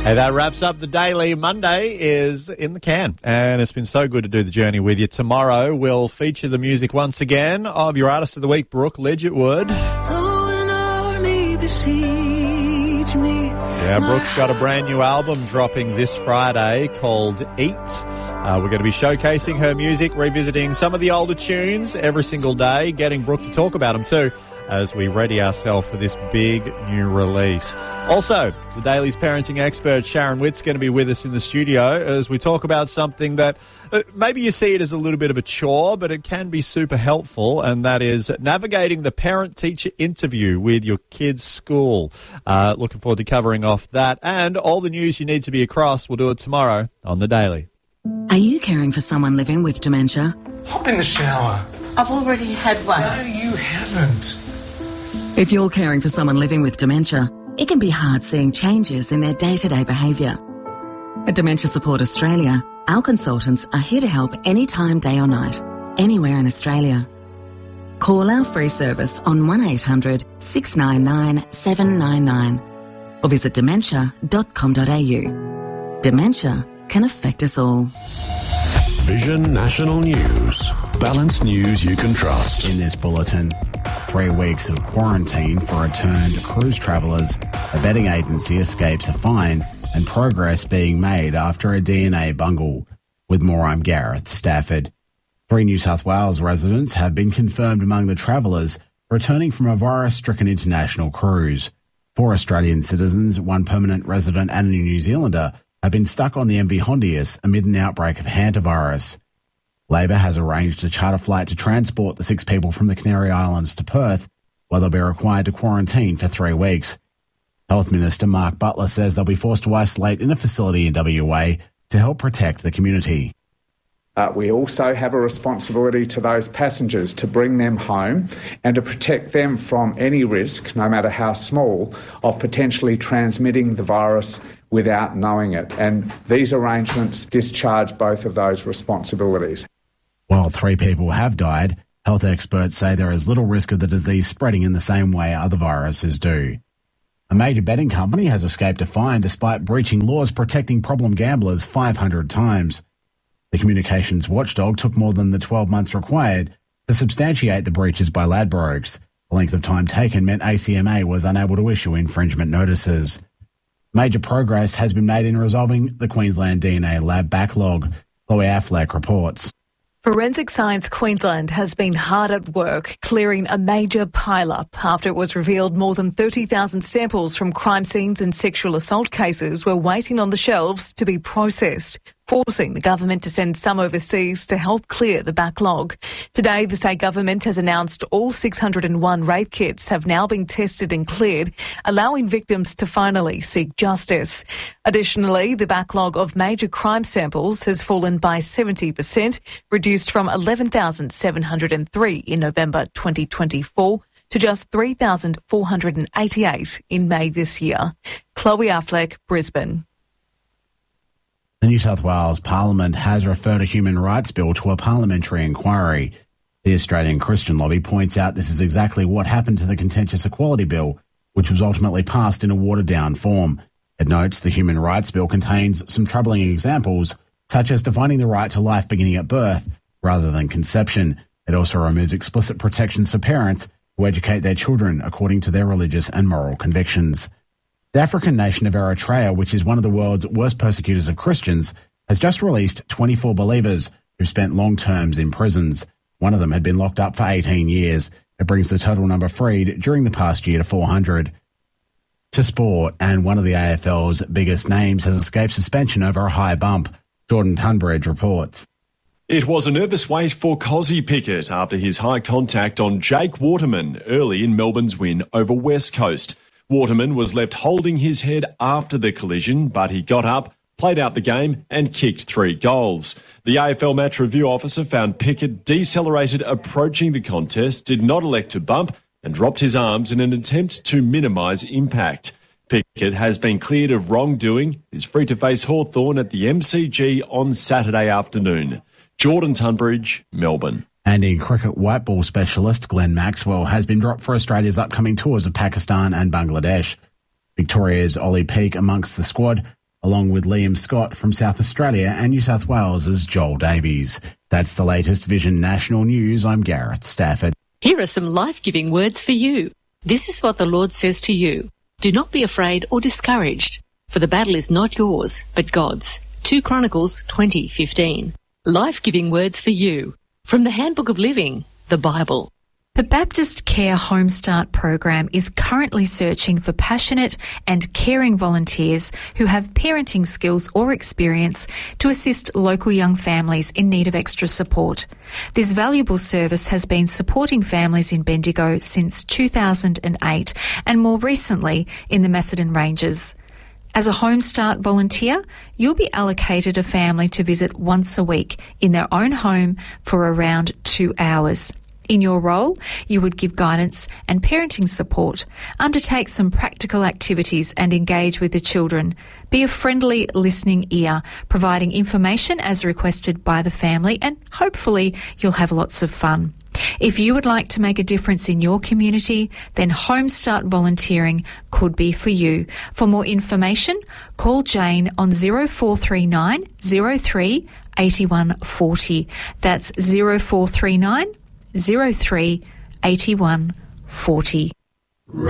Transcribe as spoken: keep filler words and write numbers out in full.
Hey, that wraps up the Daily. Monday is in the can, and it's been so good to do the journey with you. Tomorrow we'll feature the music once again of your Artist of the Week, Brooke Ledgetwood. Yeah, Brooke's got a brand new album dropping this Friday called Eat. Uh, we're going to be showcasing her music, revisiting some of the older tunes every single day, getting Brooke to talk about them too, as we ready ourselves for this big new release. Also, the Daily's parenting expert Sharon Witt's going to be with us in the studio as we talk about something that uh, maybe you see it as a little bit of a chore, but it can be super helpful, and that is navigating the parent-teacher interview with your kid's school. Uh, looking forward to covering off that and all the news you need to be across. We'll do it tomorrow on the Daily. Are you caring for someone living with dementia? Hop in the shower. I've already had one. No, you haven't. If you're caring for someone living with dementia, it can be hard seeing changes in their day-to-day behaviour. At Dementia Support Australia, our consultants are here to help anytime, day or night, anywhere in Australia. Call our free service on one eight hundred six nine nine seven nine nine or visit dementia dot com dot a u. Dementia can affect us all. Vision National News. Balanced news you can trust. In this bulletin, three weeks of quarantine for returned cruise travellers, a betting agency escapes a fine, and progress being made after a D N A bungle. With more, I'm Gareth Stafford. Three New South Wales residents have been confirmed among the travellers returning from a virus-stricken international cruise. Four Australian citizens, one permanent resident and a New Zealander have been stuck on the M V Hondius amid an outbreak of hantavirus. Labor has arranged a charter flight to transport the six people from the Canary Islands to Perth, where they'll be required to quarantine for three weeks. Health Minister Mark Butler says they'll be forced to isolate in a facility in W A to help protect the community. Uh, we also have a responsibility to those passengers to bring them home and to protect them from any risk, no matter how small, of potentially transmitting the virus without knowing it. And these arrangements discharge both of those responsibilities. While three people have died, health experts say there is little risk of the disease spreading in the same way other viruses do. A major betting company has escaped a fine despite breaching laws protecting problem gamblers five hundred times. The communications watchdog took more than the twelve months required to substantiate the breaches by Ladbrokes. The length of time taken meant A C M A was unable to issue infringement notices. Major progress has been made in resolving the Queensland D N A lab backlog. Chloe Affleck reports. Forensic Science Queensland has been hard at work clearing a major pile-up after it was revealed more than thirty thousand samples from crime scenes and sexual assault cases were waiting on the shelves to be processed, forcing the government to send some overseas to help clear the backlog. Today, the state government has announced all six hundred one rape kits have now been tested and cleared, allowing victims to finally seek justice. Additionally, the backlog of major crime samples has fallen by seventy percent, reduced from eleven thousand seven hundred three in November twenty twenty-four to just three thousand four hundred eighty-eight in May this year. Chloe Affleck, Brisbane. The New South Wales Parliament has referred a human rights bill to a parliamentary inquiry. The Australian Christian Lobby points out this is exactly what happened to the contentious Equality Bill, which was ultimately passed in a watered-down form. It notes the human rights bill contains some troubling examples, such as defining the right to life beginning at birth rather than conception. It also removes explicit protections for parents who educate their children according to their religious and moral convictions. The African nation of Eritrea, which is one of the world's worst persecutors of Christians, has just released twenty-four believers who spent long terms in prisons. One of them had been locked up for eighteen years. It brings the total number freed during the past year to four hundred. To sport, and one of the A F L's biggest names has escaped suspension over a high bump. Jordan Tunbridge reports. It was a nervous wait for Cozzy Pickett after his high contact on Jake Waterman early in Melbourne's win over West Coast. Waterman was left holding his head after the collision, but he got up, played out the game and kicked three goals. The A F L match review officer found Pickett decelerated approaching the contest, did not elect to bump and dropped his arms in an attempt to minimise impact. Pickett has been cleared of wrongdoing. He's free to face Hawthorn at the M C G on Saturday afternoon. Jordan Tunbridge, Melbourne. And in cricket, white ball specialist Glenn Maxwell has been dropped for Australia's upcoming tours of Pakistan and Bangladesh. Victoria's Ollie Peake amongst the squad, along with Liam Scott from South Australia and New South Wales' Joel Davies. That's the latest Vision National News. I'm Gareth Stafford. Here are some life-giving words for you. This is what the Lord says to you. Do not be afraid or discouraged, for the battle is not yours, but God's. Second Chronicles twenty fifteen. Life-giving words for you. From the Handbook of Living, the Bible. The Baptist Care Home Start program is currently searching for passionate and caring volunteers who have parenting skills or experience to assist local young families in need of extra support. This valuable service has been supporting families in Bendigo since two thousand eight and more recently in the Macedon Ranges. As a Home Start volunteer, you'll be allocated a family to visit once a week in their own home for around two hours. In your role, you would give guidance and parenting support, undertake some practical activities and engage with the children. Be a friendly listening ear, providing information as requested by the family, and hopefully you'll have lots of fun. If you would like to make a difference in your community, then Home Start volunteering could be for you. For more information, call Jane on zero four three nine zero three eight one four zero. That's zero four three nine zero three eight one four zero.